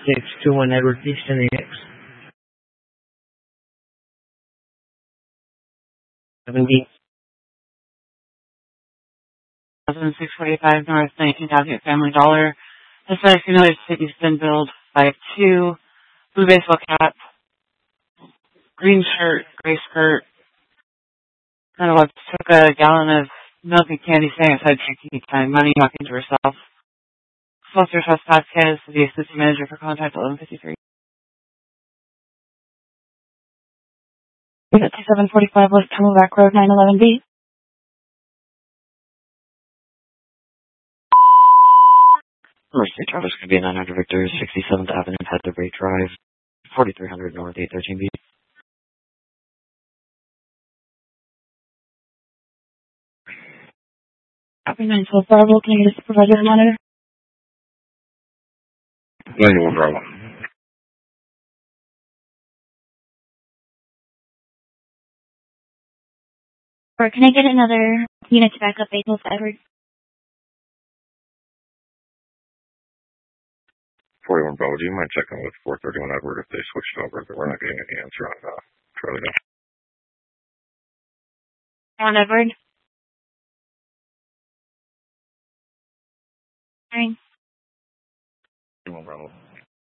621 Edward Easton X. 7B. 645 North 19th Avenue, Family Dollar. This is United City's been billed by 2, blue baseball cap, green shirt, gray skirt. Kind of took a gallon of milk and candy, saying outside drinking time, money talking to herself. Foster Trust Vasquez, the assistant manager for contact 1153. We got 2745 West Camelback Road, 911B. Mercy Travis could be 900 Victor, 67th Avenue, Heatherbury Drive, 4300 North, 813B. Copy 912 Bravo, can you just provide your monitor? 91 Bravo. Or can I get another unit to back up April to Edward? 41 Bravo, do you mind checking with 431 Edward if they switched over? We're not getting any answer on Charlie now. On Edward? Fine. 41 Bravo.